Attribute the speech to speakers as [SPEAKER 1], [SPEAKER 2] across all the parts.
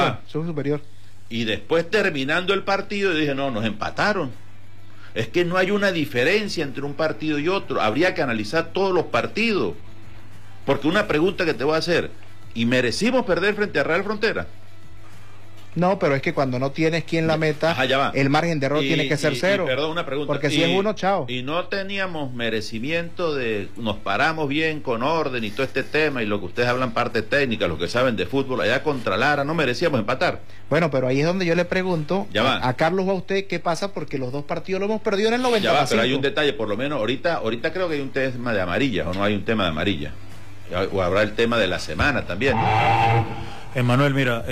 [SPEAKER 1] son superior.
[SPEAKER 2] Y después, terminando el partido, yo dije, no, nos empataron. Es que no hay una diferencia entre un partido y otro. Habría que analizar todos los partidos. Porque una pregunta que te voy a hacer, ¿y merecimos perder frente a Real Frontera?
[SPEAKER 1] No, pero es que cuando no tienes quien la meta,
[SPEAKER 2] Ajá,
[SPEAKER 1] el margen de error tiene que ser cero.
[SPEAKER 2] Perdón, una pregunta.
[SPEAKER 1] Porque si es uno, chao.
[SPEAKER 2] Y no teníamos merecimiento de, nos paramos bien con orden y todo este tema, y lo que ustedes hablan parte técnica, los que saben de fútbol, allá contra Lara, no merecíamos empatar.
[SPEAKER 1] Bueno, pero ahí es donde yo le pregunto a Carlos o a usted qué pasa, porque los dos partidos lo hemos perdido en el 90.
[SPEAKER 2] Ya va, pero hay un detalle, por lo menos ahorita creo que hay un tema de amarilla, o no hay un tema de amarilla. O habrá el tema de la semana también.
[SPEAKER 3] Emanuel, mira,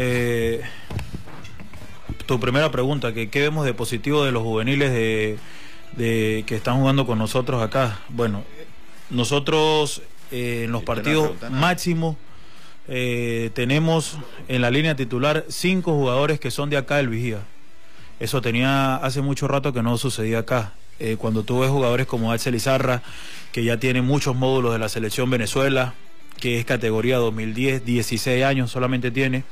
[SPEAKER 3] tu primera pregunta, ¿qué vemos de positivo de los juveniles de que están jugando con nosotros acá? Bueno, nosotros en los partidos máximos tenemos en la línea titular 5 jugadores que son de acá del Vigía. Eso tenía hace mucho rato que no sucedía acá. Cuando tú ves jugadores como Axel Izarra, que ya tiene muchos módulos de la selección Venezuela, que es categoría 2010, 16 años solamente tiene.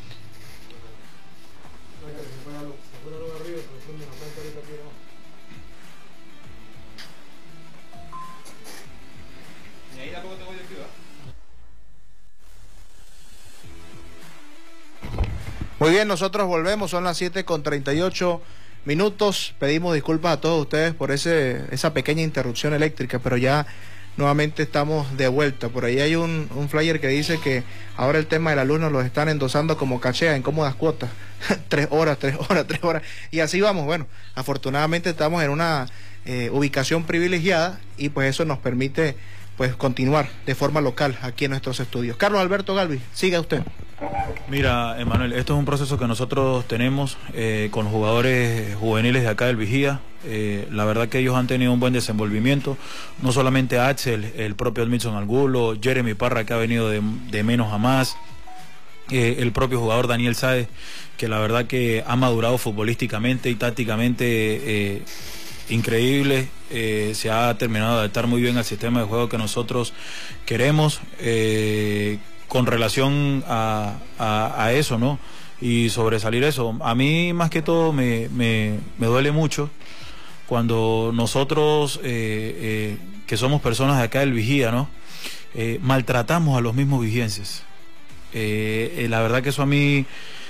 [SPEAKER 1] Muy bien, nosotros volvemos, son las 7:38 minutos. Pedimos disculpas a todos ustedes por esa pequeña interrupción eléctrica, pero ya nuevamente estamos de vuelta. Por ahí hay un flyer que dice que ahora el tema de la luz nos lo están endosando como caché en cómodas cuotas. 3 horas. Y así vamos. Bueno, afortunadamente estamos en una ubicación privilegiada y pues eso nos permite pues continuar de forma local aquí en nuestros estudios. Carlos Alberto Galvis, siga usted.
[SPEAKER 3] Mira, Emanuel, esto es un proceso que nosotros tenemos con los jugadores juveniles de acá del Vigía. La verdad que ellos han tenido un buen desenvolvimiento, no solamente Axel, el propio Edmilson Angulo, Jeremy Parra, que ha venido de menos a más, el propio jugador Daniel Sáez, que la verdad que ha madurado futbolísticamente y tácticamente increíble. Se ha terminado de adaptar muy bien al sistema de juego que nosotros queremos. Con relación a eso, ¿no? Y sobresalir eso. A mí, más que todo, me duele mucho cuando nosotros, que somos personas de acá del Vigía, ¿no? Maltratamos a los mismos vigienses. La verdad que eso a mí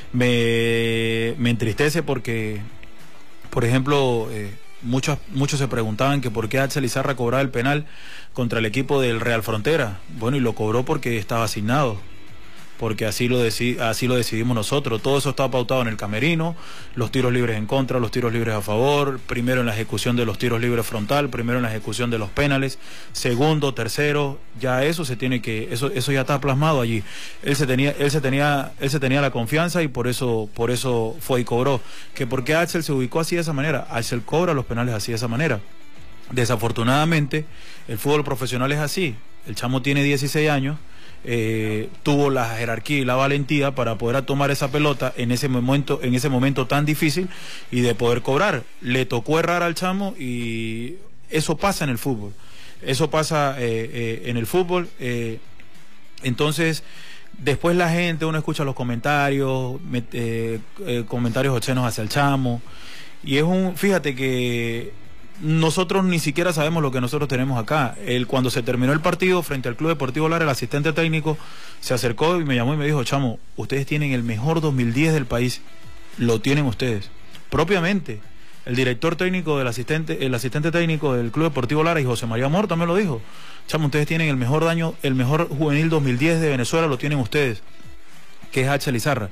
[SPEAKER 3] me entristece porque, por ejemplo, muchos se preguntaban que por qué Axel Izarra cobraba el penal contra el equipo del Real Frontera. Bueno, y lo cobró porque estaba asignado, porque así lo decidimos nosotros. Todo eso estaba pautado en el camerino, los tiros libres en contra, los tiros libres a favor, primero en la ejecución de los tiros libres frontal, primero en la ejecución de los penales, segundo, tercero, ya eso se tiene que, eso ya está plasmado allí. Él se tenía la confianza y por eso fue y cobró. Que por qué Axel se ubicó así de esa manera. Axel cobra los penales así de esa manera. Desafortunadamente, el fútbol profesional es así. El chamo tiene 16 años, tuvo la jerarquía y la valentía para poder tomar esa pelota en ese momento tan difícil y de poder cobrar. Le tocó errar al chamo y eso pasa en el fútbol. Eso pasa en el fútbol. Entonces, después la gente, uno escucha los comentarios, comentarios obscenos hacia el chamo. Y fíjate que nosotros ni siquiera sabemos lo que nosotros tenemos acá. Cuando se terminó el partido frente al Club Deportivo Lara, el asistente técnico se acercó y me llamó y me dijo: chamo, ustedes tienen el mejor 2010 del país. Lo tienen ustedes. Propiamente, el director técnico el asistente técnico del Club Deportivo Lara, y José María Amor también lo dijo: chamo, ustedes tienen el mejor juvenil 2010 de Venezuela, lo tienen ustedes, que es Axel Izarra.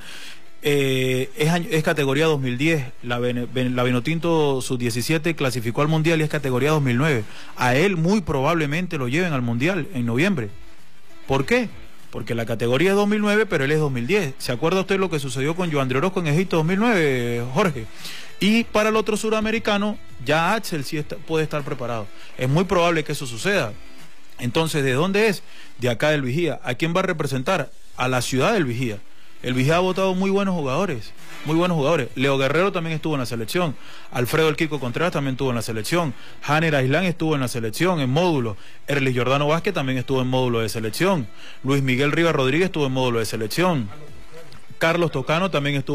[SPEAKER 3] Es categoría 2010. La Vinotinto Sub-17 clasificó al Mundial y es categoría 2009. A él muy probablemente lo lleven al Mundial en noviembre. ¿Por qué? Porque la categoría es 2009, pero él es 2010. ¿Se acuerda usted lo que sucedió con Joandre Orozco en Egipto 2009, Jorge? Y para el otro suramericano, ya Axel sí puede estar preparado. Es muy probable que eso suceda. Entonces, ¿de dónde es? De acá del Vigía. ¿A quién va a representar? A la ciudad del Vigía. El Vigía ha votado muy buenos jugadores. Leo Guerrero también estuvo en la selección. Alfredo El Kiko Contreras también estuvo en la selección. Janer Aislán estuvo en la selección, en módulo. Erlis Jordano Vázquez también estuvo en módulo de selección. Luis Miguel Rivas Rodríguez estuvo en módulo de selección. Carlos Tocano también estuvo